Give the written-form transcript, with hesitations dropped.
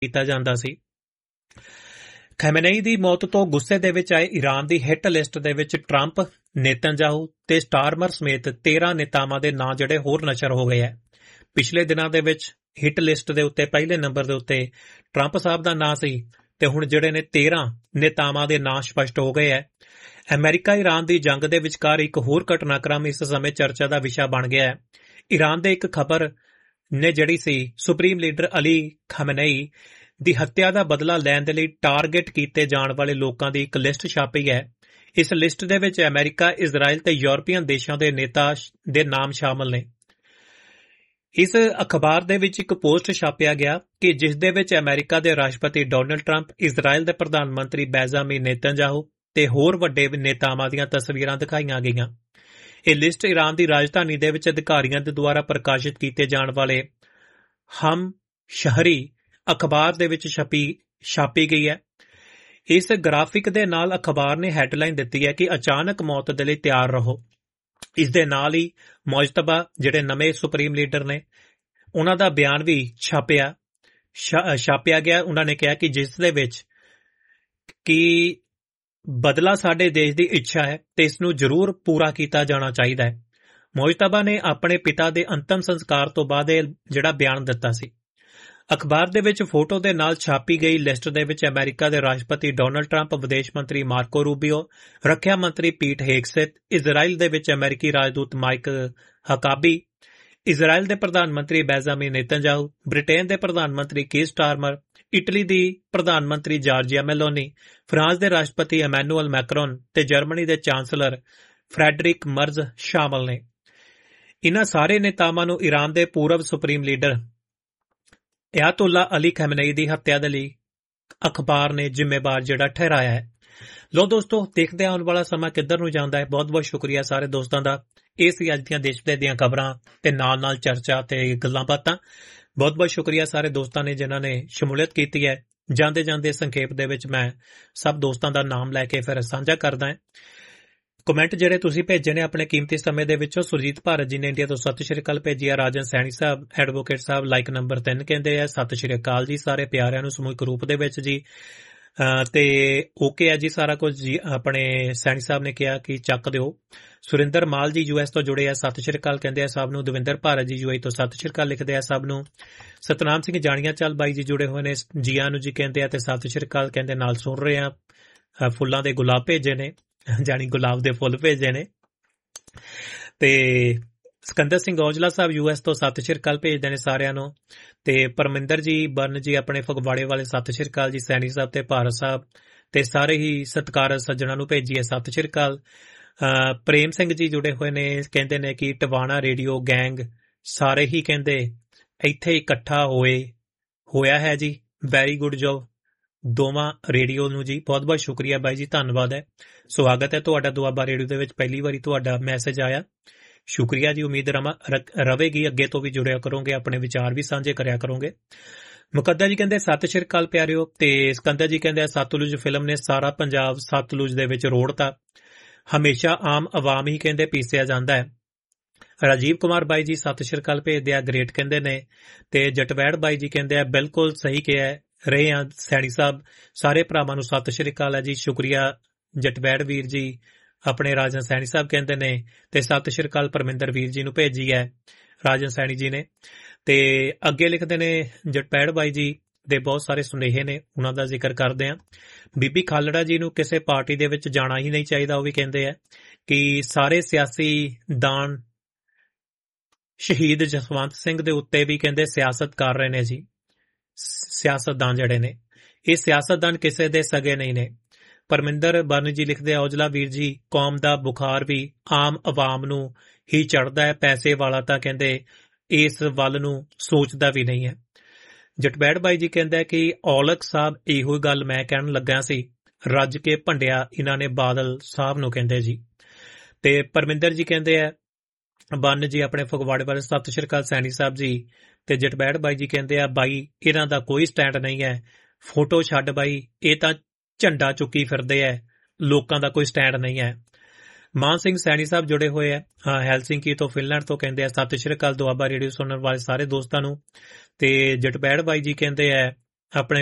ਕੀਤਾ ਜਾਂਦਾ ਸੀ। ਖੈਮੇਨਈ ਦੀ ਮੌਤ ਤੋਂ ਗੁੱਸੇ ਦੇ ਵਿੱਚ ਆਏ ਈਰਾਨ ਦੀ ਹਿੱਟ ਲਿਸਟ ਦੇ ਵਿੱਚ ਟਰੰਪ, ਨੇਤਨਯਾਹੂ ਤੇ ਸਟਾਰਮਰ ਸਮੇਤ 13 ਨੇਤਾਵਾਂ ਦੇ ਨਾਂ ਜਿਹੜੇ ਹੋਰ ਨਸ਼ਰ ਹੋ ਗਏ ਹੈ। ਪਿਛਲੇ ਦਿਨਾਂ ਦੇ ਵਿੱਚ ਹਿੱਟ ਲਿਸਟ ਦੇ ਉੱਤੇ ਪਹਿਲੇ ਨੰਬਰ ਦੇ ਉੱਤੇ ਟਰੰਪ ਸਾਹਿਬ ਦਾ ਨਾਂ ਸੀ ਤੇ ਹੁਣ ਜਿਹੜੇ ਨੇ 13 ਨੇਤਾਵਾਂ ਦੇ ਨਾਂ ਸਪਸ਼ਟ ਹੋ ਗਏ ਹੈ। ਅਮਰੀਕਾ ਈਰਾਨ ਦੀ ਜੰਗ ਦੇ ਵਿਚਕਾਰ ਇੱਕ ਹੋਰ ਘਟਨਾਕ੍ਰਮ ਇਸ ਸਮੇਂ ਚਰਚਾ ਦਾ ਵਿਸ਼ਾ ਬਣ ਗਿਆ ਹੈ। ਈਰਾਨ ਦੇ ਇੱਕ ਖਬਰ ਨੇ ਜਿਹੜੀ ਸੀ ਸੁਪਰੀਮ ਲੀਡਰ ਅਲੀ ਖਮੇਨਈ ਦੀ ਹੱਤਿਆ ਦਾ ਬਦਲਾ ਲੈਣ ਦੇ ਲਈ ਟਾਰਗੇਟ ਕੀਤੇ ਜਾਣ ਵਾਲੇ ਲੋਕਾਂ ਦੀ ਇੱਕ ਲਿਸਟ ਛਾਪੀ ਹੈ। ਇਸ ਲਿਸਟ ਦੇ ਵਿੱਚ ਅਮਰੀਕਾ, ਇਜ਼ਰਾਈਲ ਤੇ ਯੂਰਪੀਅਨ ਦੇਸ਼ਾਂ ਦੇ ਨੇਤਾ ਦੇ ਨਾਮ ਸ਼ਾਮਲ ਨੇ। ਇਸ ਅਖਬਾਰ ਦੇ ਵਿੱਚ ਇੱਕ ਪੋਸਟ ਛਾਪਿਆ ਗਿਆ ਕਿ ਜਿਸ ਦੇ ਵਿੱਚ ਅਮਰੀਕਾ ਦੇ ਰਾਸ਼ਟਰਪਤੀ ਡੋਨਲਡ ਟਰੰਪ, ਇਜ਼ਰਾਈਲ ਦੇ ਪ੍ਰਧਾਨ ਮੰਤਰੀ ਬੈਂਜਾਮਿਨ ਨੇਤਨਯਾਹੂ ਤੇ ਹੋਰ ਵੱਡੇ ਨੇਤਾਵਾਂ ਦੀਆਂ ਤਸਵੀਰਾਂ ਦਿਖਾਈਆਂ ਗਈਆਂ। ਇਹ ਲਿਸਟ ਈਰਾਨ ਦੀ ਰਾਜਧਾਨੀ ਦੇ ਵਿੱਚ ਅਧਿਕਾਰੀਆਂ ਦੇ ਦੁਆਰਾ ਪ੍ਰਕਾਸ਼ਿਤ ਕੀਤੇ ਜਾਣ ਵਾਲੇ ਹਮ ਸ਼ਹਰੀ ਅਖਬਾਰ ਦੇ ਵਿੱਚ ਛਾਪੀ ਗਈ ਹੈ। ਇਸ ਗ੍ਰਾਫਿਕ ਦੇ ਨਾਲ ਅਖਬਾਰ ਨੇ ਹੈਡਲਾਈਨ ਦਿੱਤੀ ਹੈ ਕਿ ਅਚਾਨਕ ਮੌਤ ਦੇ ਲਈ ਤਿਆਰ ਰਹੋ। ਇਸ ਦੇ ਨਾਲ ਹੀ ਮੌਜਤਬਾ ਜਿਹੜੇ ਨਵੇਂ ਸੁਪਰੀਮ ਲੀਡਰ ਨੇ ਉਹਨਾਂ ਦਾ ਬਿਆਨ ਵੀ ਛਾਪਿਆ ਗਿਆ। ਉਹਨਾਂ ਨੇ ਕਿਹਾ ਕਿ ਜਿਸ ਦੇ ਵਿੱਚ ਕਿ ਬਦਲਾ ਸਾਡੇ ਦੇਸ਼ ਦੀ ਇੱਛਾ ਹੈ ਤੇ ਇਸ ਨੂੰ ਜ਼ਰੂਰ ਪੂਰਾ ਕੀਤਾ ਜਾਣਾ ਚਾਹੀਦਾ ਹੈ। ਮੌਜਤਬਾ ਨੇ ਆਪਣੇ ਪਿਤਾ ਦੇ ਅੰਤਮ ਸੰਸਕਾਰ ਤੋਂ ਬਾਅਦ ਇਹ ਜਿਹੜਾ ਬਿਆਨ ਦਿੱਤਾ ਸੀ। ਅਖਬਾਰ ਦੇ ਵਿੱਚ ਫੋਟੋ ਦੇ ਨਾਲ ਛਾਪੀ ਗਈ ਲਿਸਟ ਦੇ ਵਿੱਚ ਅਮਰੀਕਾ ਦੇ ਰਾਸ਼ਟਰਪਤੀ ਡੋਨਲਡ ਟਰੰਪ, ਵਿਦੇਸ਼ ਮੰਤਰੀ ਮਾਰਕੋ ਰੂਬੀਓ, ਰੱਖਿਆ ਮੰਤਰੀ ਪੀਟ ਹੈਗਸੈਥ, ਇਜ਼ਰਾਈਲ ਦੇ ਵਿੱਚ ਅਮਰੀਕੀ ਰਾਜਦੂਤ ਮਾਈਕ ਹਕਾਬੀ, ਇਜ਼ਰਾਈਲ ਦੇ ਪ੍ਰਧਾਨ ਮੰਤਰੀ ਬੈਂਜਾਮਿਨ ਨੇਤਨਯਾਹੂ, ਬ੍ਰਿਟੇਨ ਦੇ ਪ੍ਰਧਾਨ ਮੰਤਰੀ ਕੀਰ ਸਟਾਰਮਰ, ਇਟਲੀ ਦੀ ਪ੍ਰਧਾਨ ਮੰਤਰੀ ਜਾਰਜੀਆ ਮੈਲੋਨੀ, ਫਰਾਂਸ ਦੇ ਰਾਸ਼ਟਰਪਤੀ ਇਮੈਨੂਅਲ ਮੈਕਰੋਨ ਤੇ ਜਰਮਨੀ ਦੇ ਚਾਂਸਲਰ ਫਰੈਡਰਿਕ ਮਰਜ਼ ਸ਼ਾਮਲ ਨੇ। ਇਨ੍ਹਾਂ ਸਾਰੇ ਨੇਤਾਵਾਂ ਨੂੰ ਈਰਾਨ ਦੇ ਪੂਰਵ ਸੁਪਰੀਮ ਲੀਡਰ ਅਯਾਤੁੱਲਾ ਅਲੀ ਖਮੇਨਈ ਦੀ ਹੱਤਿਆ ਦੇ ਲਈ ਅਖਬਾਰ ਨੇ ਜ਼ਿੰਮੇਵਾਰ ਜਿਹੜਾ ਠਹਿਰਾਇਆ ਹੈ। ਲੋ ਦੋਸਤੋ, ਦੇਖਦੇ ਆਉਣ ਵਾਲਾ ਸਮਾਂ ਕਿੱਧਰ ਨੂੰ ਜਾਂਦਾ ਹੈ। ਬਹੁਤ ਬਹੁਤ ਸ਼ੁਕਰੀਆ ਸਾਰੇ ਦੋਸਤਾਂ ਦਾ। ਇਹ ਸੀ ਅੱਜ ਦੀਆਂ ਦੇਸ਼ ਵਿਦੇਸ਼ ਦੀਆਂ ਖਬਰਾਂ ਤੇ ਨਾਲ ਚਰਚਾ ਤੇ ਗੱਲਾਂ ਬਾਤਾਂ। ਬਹੁਤ ਬਹੁਤ ਸ਼ੁਕਰੀਆ ਸਾਰੇ ਦੋਸਤਾਂ ਨੇ ਜਿਨ੍ਹਾਂ ਨੇ ਸ਼ਮੂਲੀਅਤ ਕੀਤੀ ਹੈ। ਜਾਂਦੇ ਸੰਖੇਪ ਦੇ ਵਿੱਚ ਮੈਂ ਸਭ ਦੋਸਤਾਂ ਦਾ ਨਾਮ ਲੈ ਕੇ ਫਿਰ ਸਾਂਝਾ ਕਰਦਾ ਹਾਂ। ਕਮੈਂਟ ਜਿਹੜੇ ਤੁਸੀਂ ਭੇਜੇ ਨੇ ਆਪਣੇ ਕੀਮਤੀ ਸਮੇਂ ਦੇ ਵਿੱਚੋਂ, ਸੁਰਜੀਤ ਭਾਰਤ ਜੀ ਨੇ ਇੰਡੀਆ ਤੋਂ ਸਤਿ ਸ਼੍ਰੀ ਅਕਾਲ ਭੇਜੀ ਆ। ਰਾਜਨ ਸੈਣੀ ਸਾਹਿਬ, ਐਡਵੋਕੇਟ ਸਾਹਿਬ, ਲਾਈਕ ਨੰਬਰ 3 ਕਹਿੰਦੇ ਆ ਸਤਿ ਸ਼੍ਰੀ ਅਕਾਲ ਜੀ ਸਾਰੇ ਪਿਆਰਿਆਂ ਨੂੰ ਸਮੂਹਿਕ ਰੂਪ ਦੇ ਵਿੱਚ ਜੀ। ਤੇ ਓਕੇ ਹੈ ਜੀ ਸਾਰਾ ਕੁਝ ਜੀ। ਆਪਣੇ ਸੈਣੀ ਸਾਹਿਬ ਨੇ ਕਿਹਾ ਕਿ ਚੱਕ ਦਿਓ। ਸੁਰਿੰਦਰ ਮਾਲ ਜੀ US ਤੋਂ ਜੁੜੇ ਆ, ਸਤਿ ਸ਼੍ਰੀ ਅਕਾਲ ਕਹਿੰਦੇ ਆ ਸਭ ਨੂੰ। ਦਵਿੰਦਰ ਭਾਰਤ ਜੀ UAE ਤੋਂ ਸਤਿ ਸ਼੍ਰੀ ਅਕਾਲ ਲਿਖਦੇ ਆ ਸਭ ਨੂੰ। ਸਤਨਾਮ ਸਿੰਘ ਜਾਣੀਆਂ ਚੱਲ ਬਾਈ ਜੀ ਜੁੜੇ ਹੋਏ ਨੇ, ਜੀਆਂ ਨੂੰ ਜੀ ਕਹਿੰਦੇ ਆ ਤੇ ਸਤਿ ਸ਼੍ਰੀ ਅਕਾਲ ਕਹਿੰਦੇ ਨਾਲ ਸੁਣ ਰਹੇ ਆ। ਫੁੱਲਾਂ ਦੇ ਗੁਲਾਬ ਭੇਜੇ ਨੇ, ਜਾਣੀ ਗੁਲਾਬ ਦੇ ਫੁੱਲ ਭੇਜੇ ਨੇ। ਤੇ ਸਿਕੰਦਰ ਸਿੰਘ ਔਜਲਾ ਸਾਹਿਬ US ਤੋਂ ਸਤਿ ਸ਼੍ਰੀ ਅਕਾਲ ਭੇਜਦੇ ਨੇ ਸਾਰਿਆਂ ਨੂੰ। ਤੇ ਪਰਮਿੰਦਰ ਜੀ ਬਰਨ ਜੀ ਆਪਣੇ ਫਗਵਾੜੇ ਵਾਲੇ ਸਤਿ ਸ਼੍ਰੀ ਅਕਾਲ ਜੀ। ਸੈਣੀ ਸਾਹਿਬ ਤੇ ਭਾਰਤ ਸਾਹਿਬ ਤੇ ਸਾਰੇ ਹੀ ਸਤਿਕਾਰਤ ਸੱਜਣਾ ਨੂੰ ਭੇਜੀਏ ਸਤਿ ਸ਼੍ਰੀ ਅਕਾਲ। ਪ੍ਰੇਮ ਸਿੰਘ ਜੀ ਜੁੜੇ ਹੋਏ ਨੇ, ਕਹਿੰਦੇ ਨੇ ਕਿ ਟਿਵਾਣਾ ਰੇਡੀਓ ਗੈਂਗ ਸਾਰੇ ਹੀ ਕਹਿੰਦੇ ਇੱਥੇ ਇਕੱਠਾ ਹੋਇਆ ਹੈ ਜੀ। ਵੈਰੀ ਗੁੱਡ ਜੋਬ ਦੋਵਾਂ ਰੇਡੀਓ ਨੂੰ ਜੀ। ਬਹੁਤ ਬਹੁਤ ਸ਼ੁਕਰੀਆ ਬਾਈ ਜੀ, ਧੰਨਵਾਦ ਹੈ। ਸਵਾਗਤ ਹੈ ਤੁਹਾਡਾ ਦੁਆਬਾ ਰੇਡੀਓ ਦੇ ਵਿੱਚ। ਪਹਿਲੀ ਵਾਰੀ ਤੁਹਾਡਾ ਮੈਸੇਜ ਆਇਆ, ਸ਼ੁਕਰੀਆ ਜੀ। ਉਮੀਦ ਰਵੇਗੀ ਅੱਗੇ ਤੋਂ ਵੀ ਜੁੜਿਆ ਕਰੋਗੇ, ਆਪਣੇ ਵਿਚਾਰ ਵੀ ਸਾਂਝੇ ਕਰਿਆ ਕਰੋਗੇ। ਮੁਕੱਦਰ ਜੀ ਕਹਿੰਦੇ ਸਤਿ ਸ਼੍ਰੀ ਅਕਾਲ ਪਿਆਰਿਓ। ਤੇ ਸਿਕੰਦਰ ਜੀ ਕਹਿੰਦੇ ਸਤਲੁਜ ਫਿਲਮ ਨੇ ਸਾਰਾ ਪੰਜਾਬ ਸਤਲੁਜ ਦੇ ਵਿੱਚ ਰੋੜਤਾ, ਹਮੇਸ਼ਾ ਆਮ ਆਵਾਮ ਹੀ ਕਹਿੰਦੇ ਪੀਸਿਆ ਜਾਂਦਾ ਹੈ। ਰਾਜੀਵ ਕੁਮਾਰ ਬਾਈ ਜੀ ਸਤਿ ਸ਼੍ਰੀ ਅਕਾਲ ਭੇਜਦੇ ਆ, ਗ੍ਰੇਟ ਕਹਿੰਦੇ ਨੇ। ਤੇ ਜਟਵੈੜ ਬਾਈ ਜੀ ਕਹਿੰਦੇ ਆ ਬਿਲਕੁਲ ਸਹੀ ਕਿਹਾ ਰਹੇ ਆ ਸੈਣੀ ਸਾਹਿਬ। ਸਾਰੇ ਭਰਾਵਾਂ ਨੂੰ ਸਤਿ ਸ਼੍ਰੀ ਅਕਾਲ ਹੈ ਜੀ, ਸ਼ੁਕਰੀਆ ਜਟਵੈੜ ਵੀਰ ਜੀ। ਆਪਣੇ ਰਾਜਨ ਸੈਣੀ ਸਾਹਿਬ ਕਹਿੰਦੇ ਨੇ ਤੇ ਸਤਿ ਸ਼੍ਰੀ ਅਕਾਲ ਪਰਮਿੰਦਰ ਵੀਰ ਜੀ ਨੂੰ ਭੇਜੀ ਹੈ ਰਾਜਨ ਸੈਣੀ ਜੀ ਨੇ। ਤੇ ਅੱਗੇ ਲਿਖਦੇ ਨੇ ਜਟਵੈੜ ਬਾਈ ਜੀ ਦੇ ਬਹੁਤ ਸਾਰੇ ਸੁਨੇਹੇ ਨੇ, ਉਹਨਾਂ ਦਾ ਜ਼ਿਕਰ ਕਰਦੇ ਆ। ਬੀਬੀ ਖਾਲੜਾ ਜੀ ਨੂੰ ਕਿਸੇ ਪਾਰਟੀ ਦੇ ਵਿੱਚ ਜਾਣਾ ਹੀ ਨਹੀਂ ਚਾਹੀਦਾ। ਉਹ ਵੀ ਕਹਿੰਦੇ ਆ ਕਿ ਸਾਰੇ ਸਿਆਸੀ ਦਾਨ ਸ਼ਹੀਦ ਜਸਵੰਤ ਸਿੰਘ ਦੇ ਉੱਤੇ ਵੀ ਕਹਿੰਦੇ ਸਿਆਸਤ ਕਰ ਰਹੇ ਨੇ ਜੀ। ਸਿਆਸਤਦਾਨ ਜਿਹੜੇ ਨੇ ਇਹ ਸਿਆਸਤਦਾਨ ਕਿਸੇ ਦੇ ਸਗੇ ਨਹੀਂ ਨੇ। ਪਰਮਿੰਦਰ ਬਰਨ ਜੀ ਲਿਖਦੇ ਆ ਔਜਲਾ ਵੀਰ ਜੀ, ਕੌਮ ਦਾ ਬੁਖਾਰ ਵੀ ਆਮ ਆਵਾਮ ਨੂੰ ਹੀ ਚੜ੍ਹਦਾ ਹੈ, ਪੈਸੇ ਵਾਲਾ ਤਾਂ ਕਹਿੰਦੇ ਇਸ ਵੱਲ ਨੂੰ ਸੋਚਦਾ ਵੀ ਨਹੀਂ ਹੈ। ਜਟਬੈੜ ਬਾਈ ਜੀ ਕਹਿੰਦਾ ਕਿ ਔਲਖ ਸਾਹਿਬ ਇਹੋ ਗੱਲ ਮੈਂ ਕਹਿਣ ਲੱਗਾ ਸੀ, ਰੱਜ ਕੇ ਭੰਡਿਆ ਇਹਨਾਂ ਨੇ ਬਾਦਲ ਸਾਹਿਬ ਨੂੰ ਕਹਿੰਦੇ ਜੀ। ਤੇ ਪਰਮਿੰਦਰ ਜੀ ਕਹਿੰਦੇ ਆ ਬੰਨ ਜੀ ਆਪਣੇ ਫਗਵਾੜੇ ਵਾਲੇ ਸਤਿ ਸ਼੍ਰੀ ਅਕਾਲ ਸੈਣੀ ਸਾਹਿਬ ਜੀ। ਤੇ ਜਟਬੈੜ ਬਾਈ ਜੀ ਕਹਿੰਦੇ ਆ ਬਾਈ ਇਹਨਾਂ ਦਾ ਕੋਈ ਸਟੈਂਡ ਨਹੀਂ ਹੈ, ਫੋਟੋ ਛੱਡ ਬਾਈ ਇਹ ਤਾਂ ਝੰਡਾ ਚੁੱਕੀ ਫਿਰਦੇ ਐ, ਲੋਕਾਂ ਦਾ ਕੋਈ ਸਟੈਂਡ ਨਹੀਂ ਹੈ। ਮਾਨ ਸਿੰਘ ਸੈਣੀ ਸਾਹਿਬ ਜੁੜੇ ਹੋਏ ਆ ਹੈਲਸਿੰਕੀ ਤੋਂ, ਫਿਨਲੈਂਡ ਤੋਂ ਕਹਿੰਦੇ ਆ ਸਤਿ ਸ਼੍ਰੀ ਅਕਾਲ ਦੁਆਬਾ ਰੇਡੀਓ ਸੁਣਨ ਵਾਲੇ ਸਾਰੇ ਦੋਸਤਾਂ ਨੂੰ। ਤੇ ਜਟਬੈੜ ਬਾਈ ਜੀ ਕਹਿੰਦੇ ਆ ਆਪਣੇ